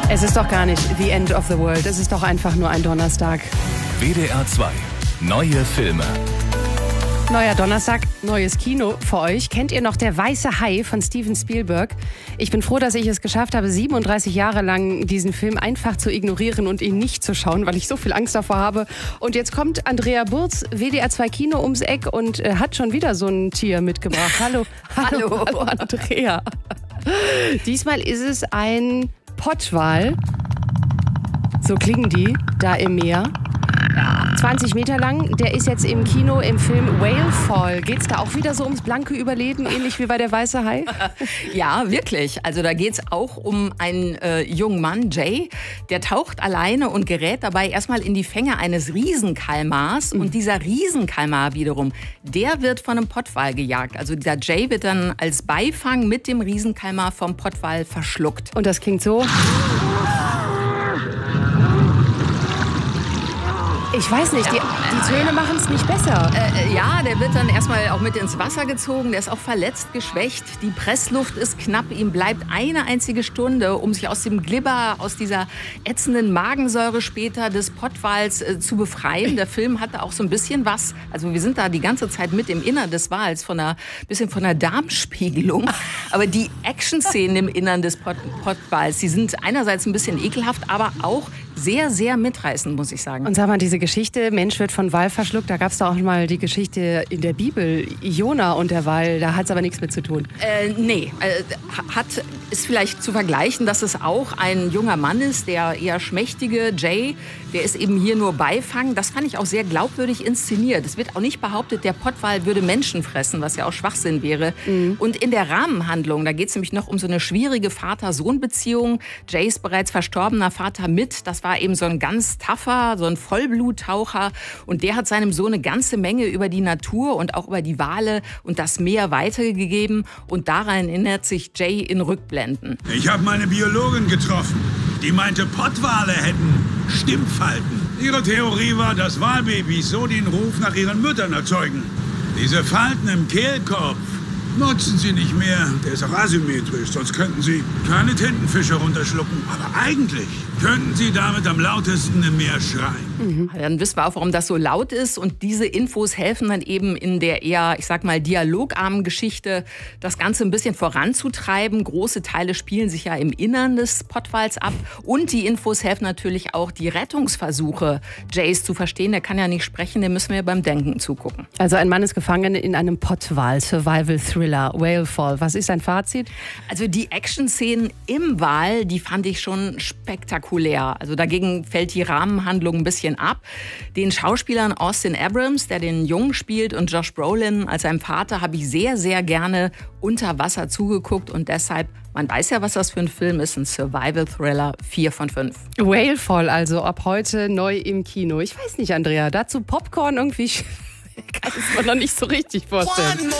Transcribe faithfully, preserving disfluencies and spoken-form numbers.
Es ist doch gar nicht the end of the world. Es ist doch einfach nur ein Donnerstag. W D R zwei. Neue Filme. Neuer Donnerstag, neues Kino für euch. Kennt ihr noch Der weiße Hai von Steven Spielberg? Ich bin froh, dass ich es geschafft habe, siebenunddreißig Jahre lang diesen Film einfach zu ignorieren und ihn nicht zu schauen, weil ich so viel Angst davor habe. Und jetzt kommt Andrea Burz, W D R zwei Kino ums Eck und äh, hat schon wieder so ein Tier mitgebracht. Hallo, hallo, hallo, hallo Andrea. Diesmal ist es ein Pottwal. So klingen die da im Meer. Ja, zwanzig Meter lang, der ist jetzt im Kino im Film Whale Fall. Geht's da auch wieder so ums blanke Überleben, ähnlich wie bei Der weiße Hai? Ja, wirklich. Also da geht's auch um einen äh, jungen Mann, Jay, der taucht alleine und gerät dabei erstmal in die Fänge eines Riesenkalmars. Mhm. Und dieser Riesenkalmar wiederum, der wird von einem Pottwal gejagt. Also dieser Jay wird dann als Beifang mit dem Riesenkalmar vom Pottwal verschluckt. Und das klingt so... Ich weiß nicht, die, die Töne machen es nicht besser. Äh, ja, der wird dann erstmal auch mit ins Wasser gezogen. Der ist auch verletzt, geschwächt. Die Pressluft ist knapp. Ihm bleibt eine einzige Stunde, um sich aus dem Glibber, aus dieser ätzenden Magensäure später des Pottwals äh, zu befreien. Der Film hatte auch so ein bisschen was. Also wir sind da die ganze Zeit mit im Innern des Wals, von einer bisschen von einer Darmspiegelung. Aber die Action-Szenen im Innern des Pot Pottwals, die sind einerseits ein bisschen ekelhaft, aber auch sehr, sehr mitreißend, muss ich sagen. Und sag mal, diese Geschichte, Mensch wird von Wal verschluckt, da gab es doch auch mal die Geschichte in der Bibel, Jona und der Wal, da hat es aber nichts mit zu tun. Äh, nee, äh, hat, ist vielleicht zu vergleichen, dass es auch ein junger Mann ist, der eher schmächtige Jay, der ist eben hier nur Beifang. Das fand ich auch sehr glaubwürdig inszeniert. Es wird auch nicht behauptet, der Pottwal würde Menschen fressen, was ja auch Schwachsinn wäre. Mhm. Und in der Rahmenhandlung, da geht es nämlich noch um so eine schwierige Vater-Sohn-Beziehung. Jays bereits verstorbener Vater mit, das war eben so ein ganz tougher, so ein Vollbluttaucher. Und der hat seinem Sohn eine ganze Menge über die Natur und auch über die Wale und das Meer weitergegeben. Und daran erinnert sich Jay in Rückblenden. Ich habe meine Biologin getroffen. Die meinte, Pottwale hätten Stimmfalten. Ihre Theorie war, dass Walbabys so den Ruf nach ihren Müttern erzeugen. Diese Falten im Kehlkopf nutzen sie nicht mehr. Der ist auch asymmetrisch, sonst könnten sie kleine Tintenfische runterschlucken. Aber eigentlich könnten sie damit am lautesten im Meer schreien. Mhm. Dann wissen wir auch, warum das so laut ist. Und diese Infos helfen dann eben in der eher, ich sag mal, dialogarmen Geschichte, das Ganze ein bisschen voranzutreiben. Große Teile spielen sich ja im Innern des Pottwals ab. Und die Infos helfen natürlich auch, die Rettungsversuche Jays zu verstehen. Der kann ja nicht sprechen, dem müssen wir beim Denken zugucken. Also ein Mann ist gefangen in einem Pottwal-Survival-Thriller, Whale Fall. Was ist dein Fazit? Also die Action-Szenen im Wal, die fand ich schon spektakulär. Also dagegen fällt die Rahmenhandlung ein bisschen ab. Den Schauspielern Austin Abrams, der den Jungen spielt, und Josh Brolin als seinem Vater, habe ich sehr, sehr gerne unter Wasser zugeguckt. Und deshalb, man weiß ja, was das für ein Film ist, ein Survival-Thriller, vier von fünf. Whale Fall, also ab heute neu im Kino. Ich weiß nicht, Andrea, dazu Popcorn irgendwie kann ich es mir noch nicht so richtig vorstellen.